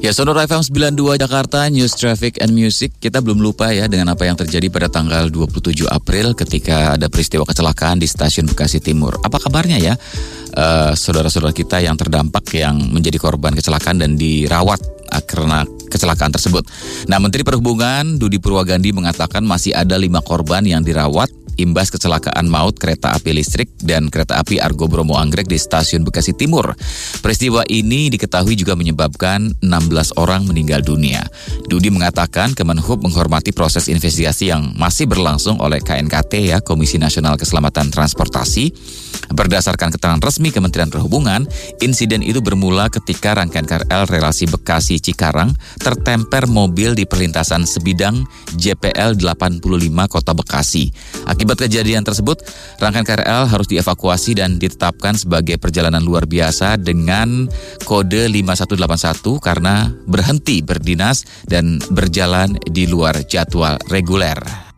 Ya, Sonora FM 92 Jakarta, News Traffic and Music. Kita belum lupa ya dengan apa yang terjadi pada tanggal 27 April ketika ada peristiwa kecelakaan di stasiun Bekasi Timur. Apa kabarnya ya saudara-saudara kita yang terdampak, yang menjadi korban kecelakaan dan dirawat karena kecelakaan tersebut. Nah, Menteri Perhubungan Dudi Purwagandi mengatakan masih ada 5 korban yang dirawat imbas kecelakaan maut kereta api listrik dan kereta api Argo Bromo Anggrek di stasiun Bekasi Timur. Peristiwa ini diketahui juga menyebabkan 16 orang meninggal dunia. Dudi mengatakan Kemenhub menghormati proses investigasi yang masih berlangsung oleh KNKT ya, Komisi Nasional Keselamatan Transportasi. Berdasarkan keterangan resmi Kementerian Perhubungan, insiden itu bermula ketika rangkaian KRL relasi Bekasi Cikarang tertemper mobil di perlintasan sebidang JPL 85 Kota Bekasi. Akibat kejadian tersebut, rangkaian KRL harus dievakuasi dan ditetapkan sebagai perjalanan luar biasa dengan kode 5181 karena berhenti berdinas dan berjalan di luar jadwal reguler.